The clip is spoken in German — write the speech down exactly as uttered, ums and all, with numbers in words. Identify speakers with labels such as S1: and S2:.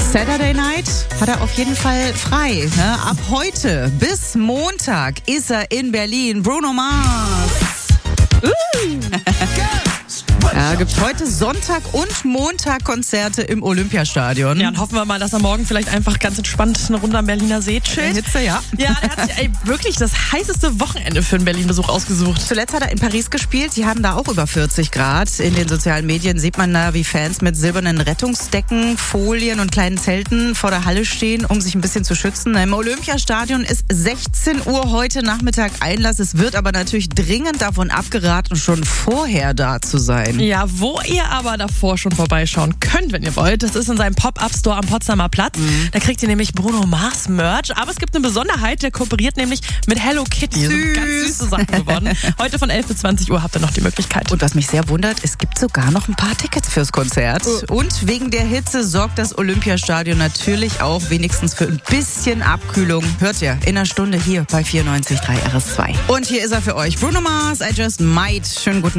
S1: Saturday Night hat er auf jeden Fall frei. Ne? Ab heute bis Montag ist er in Berlin. Bruno Mars. Uh. Ja, gibt heute Sonntag und Montag Konzerte im Olympiastadion.
S2: Ja, und hoffen wir mal, dass er morgen vielleicht einfach ganz entspannt eine Runde am Berliner See chillt.
S1: Hitze, ja.
S2: Ja, er hat sich ey, wirklich das heißeste Wochenende für einen Berlin-Besuch ausgesucht.
S1: Zuletzt hat er in Paris gespielt. Die haben da auch über vierzig Grad. In den sozialen Medien sieht man da, wie Fans mit silbernen Rettungsdecken, Folien und kleinen Zelten vor der Halle stehen, um sich ein bisschen zu schützen. Im Olympiastadion ist sechzehn Uhr heute Nachmittag Einlass. Es wird aber natürlich dringend davon abgeraten, schon vorher da zu sein.
S2: Ja, wo ihr aber davor schon vorbeischauen könnt, wenn ihr wollt, das ist in seinem Pop-Up-Store am Potsdamer Platz. Mhm. Da kriegt ihr nämlich Bruno Mars Merch. Aber es gibt eine Besonderheit, der kooperiert nämlich mit Hello Kitty.
S1: Süß.
S2: Das sind ganz süße Sachen geworden. Heute von elf bis zwanzig Uhr habt ihr noch die Möglichkeit.
S1: Und was mich sehr wundert, es gibt sogar noch ein paar Tickets fürs Konzert. Oh. Und wegen der Hitze sorgt das Olympiastadion natürlich auch wenigstens für ein bisschen Abkühlung. Hört ihr in einer Stunde hier bei vierundneunzig Komma drei R S zwei. Und hier ist er für euch. Bruno Mars, I Just Might. Schönen guten